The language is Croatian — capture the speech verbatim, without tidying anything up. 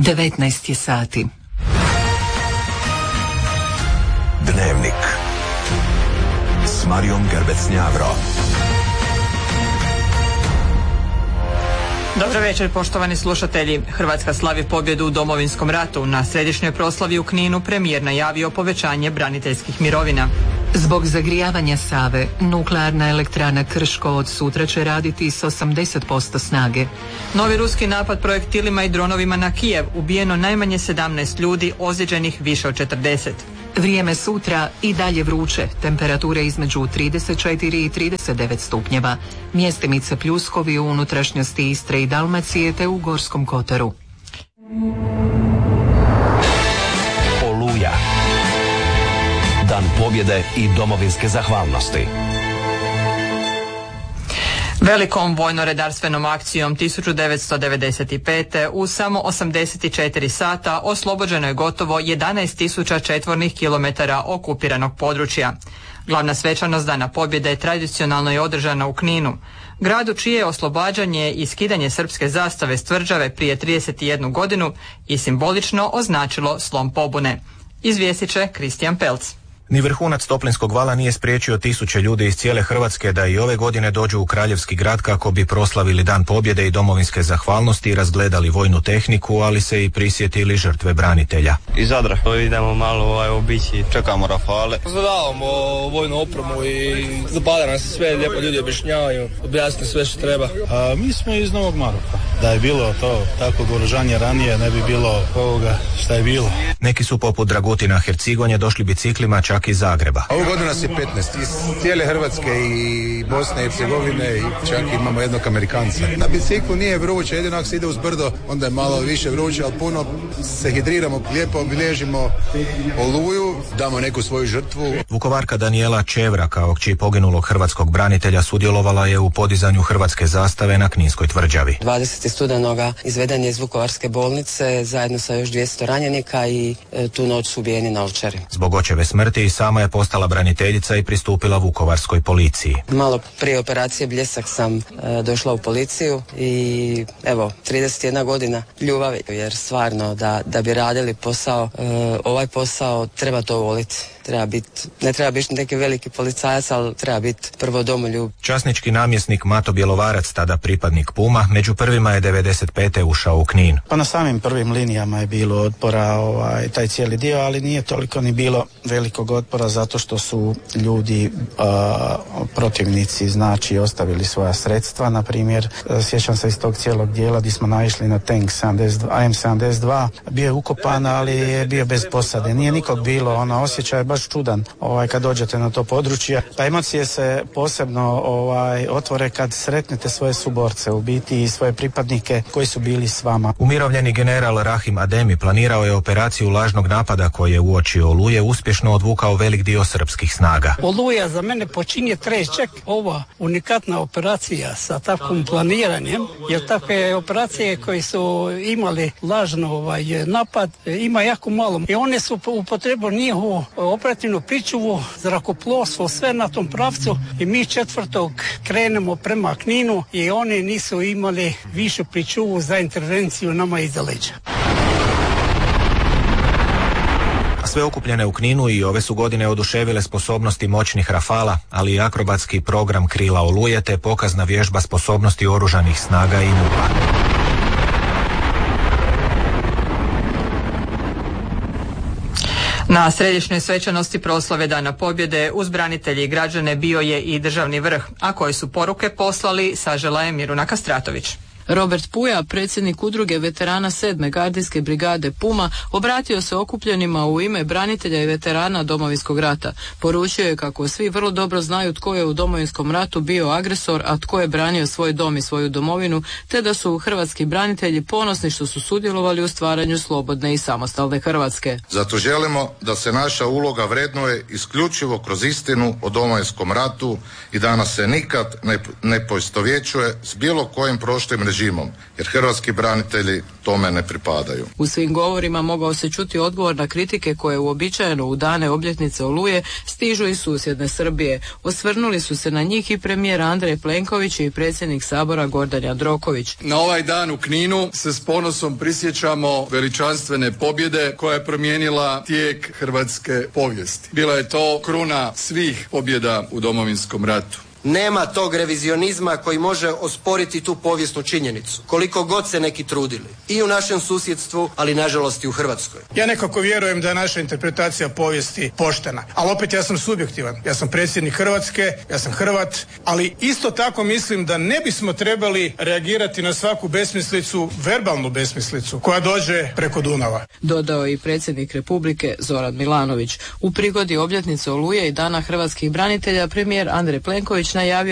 devetnaest je sati. Dnevnik s Marijom Gerbec-Njavro. Dobro večer, poštovani slušatelji. Hrvatska slavi pobjedu u Domovinskom ratu. Na središnjoj proslavi u Kninu premijer najavio povećanje braniteljskih mirovina. Zbog zagrijavanja Save, nuklearna elektrana Krško od sutra će raditi s osamdeset posto snage. Novi ruski napad projektilima i dronovima na Kijev, ubijeno najmanje sedamnaest ljudi, ozlijeđenih više od četrdeset. Vrijeme sutra i dalje vruće, temperature između trideset četiri i trideset devet stupnjeva. Mjestimice pljuskovi u unutrašnjosti Istre i Dalmacije te u Gorskom kotaru. Oluja. Dan pobjede i domovinske zahvalnosti. Velikom vojno-redarstvenom akcijom tisuću devetsto devedeset pete u samo osamdeset četiri sata oslobođeno je gotovo jedanaest tisuća četvornih kilometara okupiranog područja. Glavna svečanost Dana pobjede tradicionalno je održana u Kninu, gradu čije je oslobađanje i skidanje srpske zastave s tvrđave prije trideset jednu godinu i simbolično označilo slom pobune. Izvijestit će Kristijan Pelc. Ni vrhunac Toplinskog vala nije spriječio tisuće ljudi iz cijele Hrvatske da i ove godine dođu u Kraljevski grad kako bi proslavili Dan pobjede i domovinske zahvalnosti i razgledali vojnu tehniku, ali se i prisjetili žrtve branitelja. Iz Zadra idemo malo ovaj, obići, čekamo Rafale. Zadavamo vojnu opremu i zapada nas sve, lijepo ljudi objašnjavaju, objasne sve što treba. A mi smo iz Novog Maroka. Da je bilo to tako oružanje ranije, ne bi bilo ovoga šta je bilo. Neki su poput Dragutina Hercigonje došli biciklima čak iz Zagreba. Ovu godinu nas je petnaest iz cijele Hrvatske i Bosne i Hercegovine i čak imamo jednog Amerikanca. Na biciklu nije vruće, jedino ako se ide uz brdo onda je malo više vruće, ali puno se hidriramo, lijepo obilježimo Oluju, damo neku svoju žrtvu. Vukovarka Danijela Čevra kao kći poginulog hrvatskog branitelja sudjelovala je u podizanju hrvatske zastave na Kninskoj tvrđavi. dvadesetog studenoga izveden je iz Vukovarske bolnice zajedno sa još dvjesto ranjenika i e, tu noć su ubijeni na Ovčari. Zbog očeve smrti sama je postala braniteljica i pristupila vukovarskoj policiji. Malo prije operacije Bljesak sam e, došla u policiju i evo, trideset jedna godina ljubavi, jer stvarno da, da bi radili posao, e, ovaj posao treba to voliti. Treba biti, ne treba biti neki veliki policajac, ali treba biti prvo domoljub. Časnički namjesnik Mato Bjelovarac, tada pripadnik Puma, među prvima je devedeset pete ušao u Knin. Pa na samim prvim linijama je bilo otpora ovaj, taj cijeli dio, ali nije toliko ni bilo velikog otpora zato što su ljudi a, protivnici znači ostavili svoja sredstva. Na primjer, sjećam se iz tog cijelog dijela gdje smo naišli na tank A M sedamdeset dva, bio je ukopan, ali je bio bez posade. Nije nikog bilo, ono osjećaj je baš čudan ovaj, kad dođete na to područje. Pa emocije se posebno ovaj, otvore kad sretnete svoje suborce, u biti i svoje pripadnike koji su bili s vama. Umirovljeni general Rahim Ademi planirao je operaciju lažnog napada koji je uoči Oluje uspješno odvukao velik dio srpskih snaga. Oluja za mene počinje trećak, ova unikatna operacija sa takvim planiranjem, jer takve operacije koje su imali lažno ovaj, napad ima jako malo i one su upotrebili njihovu operativnu pričuvu, zrakoplovstvo, sve na tom pravcu i mi četvrtog krenemo prema Kninu i oni nisu imali višu pričuvu za intervenciju nama iza leđa. Sve okupljene u Kninu i ove su godine oduševile sposobnosti moćnih Rafala, ali i akrobatski program Krila Oluje te pokazna vježba sposobnosti oružanih snaga i MUP-a. Na središnjoj svečanosti proslave Dana pobjede uz branitelje i građane bio je i državni vrh, a koje su poruke poslali sažela je Miruna Kastratović. Robert Puja, predsjednik udruge veterana sedme gardijske brigade Puma, obratio se okupljenima u ime branitelja i veterana Domovinskog rata. Poručio je kako svi vrlo dobro znaju tko je u Domovinskom ratu bio agresor, a tko je branio svoj dom i svoju domovinu, te da su hrvatski branitelji ponosni što su sudjelovali u stvaranju slobodne i samostalne Hrvatske. Zato želimo da se naša uloga vrednuje isključivo kroz istinu o Domovinskom ratu i da nas se nikad ne, ne poistovjećuje s bilo kojim prošlim režimom, jer hrvatski branitelji tome ne pripadaju. U svim govorima mogao se čuti odgovor na kritike koje uobičajeno u dane obljetnice Oluje stižu iz susjedne Srbije. Osvrnuli su se na njih i premijer Andrej Plenković i predsjednik Sabora Gordan Jandroković. Na ovaj dan u Kninu se s ponosom prisjećamo veličanstvene pobjede koja je promijenila tijek hrvatske povijesti. Bila je to kruna svih pobjeda u Domovinskom ratu. Nema tog revizionizma koji može osporiti tu povijesnu činjenicu, koliko god se neki trudili. I u našem susjedstvu, ali nažalost i u Hrvatskoj. Ja nekako vjerujem da je naša interpretacija povijesti poštena, ali opet ja sam subjektivan. Ja sam predsjednik Hrvatske, ja sam Hrvat, ali isto tako mislim da ne bismo trebali reagirati na svaku besmislicu, verbalnu besmislicu, koja dođe preko Dunava. Dodao je i predsjednik Republike Zoran Milanović. U prigodi obljetnice Oluje i Dana hrvatskih branitelja premijer Andrej Plenković najavio